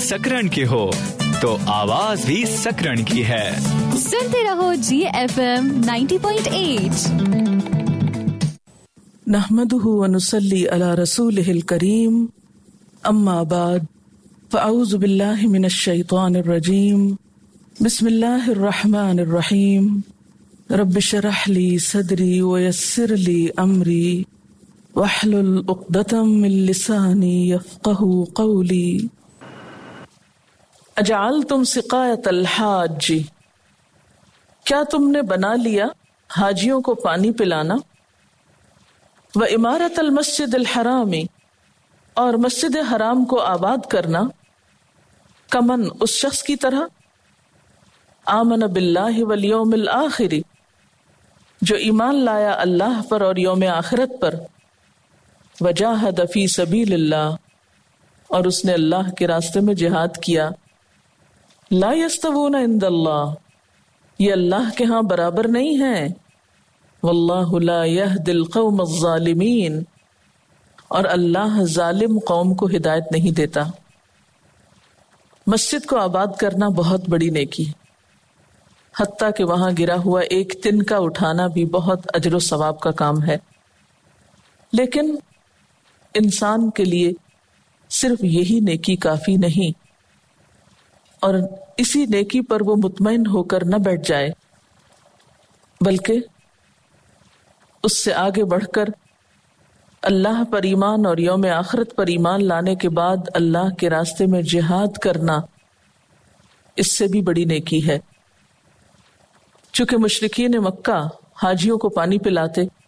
सकरण की हो तो आवाज भी सकरण की है। सुनते रहो GFM 90.8। नहमदुहु व नुसल्ली अला रसूलिहिल करीम, अम्मा बाद, फ़अऊज़ु बिल्लाहि मिनश शैतानिर रजीम, बिस्मिल्लाहिर रहमानिर रहीम, रब्बि शरह ली सदरी व यस्सिर ली अमरी वहलुल उक़दतम मिन लिसानी यफ़क़हू क़ौली। अजअलतुम सिक़ायतल हाज्जी, क्या तुमने बना लिया हाजियों को पानी पिलाना, व इमारतल मस्जिदिल हरामी, और मस्जिद हराम को आबाद करना, कमन उस शख्स की तरह, आमन बिल्लाहि वल यौमिल आखिरी, जो ईमान लाया अल्लाह पर और यौम आखिरत पर, वजाहद फी सबीलिल्लाह, और उसने अल्लाह के रास्ते में जिहाद किया। ला यस्तवूना इंदल्लाह, ये अल्लाह के यहाँ बराबर नहीं है। वल्लाहु ला यहदिल कौम अज़्ज़ालिमीन, और अल्लाह जालिम कौम को हिदायत नहीं देता। मस्जिद को आबाद करना बहुत बड़ी नेकी है, हत्ता कि वहां गिरा हुआ एक तिनका उठाना भी बहुत अजर सवाब का काम है। लेकिन इंसान के लिए सिर्फ यही नेकी काफी नहीं, और इसी नेकी पर वो मुतमईन होकर न बैठ जाए, बल्कि उससे आगे बढ़कर अल्लाह पर ईमान और यौम आखिरत पर ईमान लाने के बाद अल्लाह के रास्ते में जिहाद करना, इससे भी बड़ी नेकी है। चूंकि मुशरिकीन मक्का हाजियों को पानी पिलाते